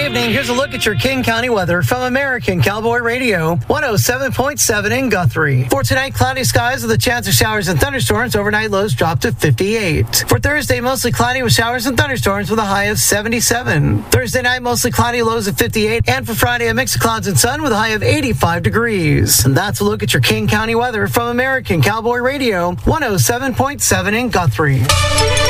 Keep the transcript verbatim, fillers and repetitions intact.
evening. Here's a look at your King County weather from American Cowboy Radio, one oh seven point seven in Guthrie. For tonight, cloudy skies with a chance of showers and thunderstorms. Overnight lows drop to fifty-eight. For Thursday, mostly cloudy with showers and thunderstorms with a high of seventy-seven. Thursday night, mostly cloudy, lows of fifty-eight. And for Friday, a mix of clouds and sun with a high of eighty-five degrees. And that's a look at your King County weather from American Cowboy Radio, one oh seven point seven in Guthrie.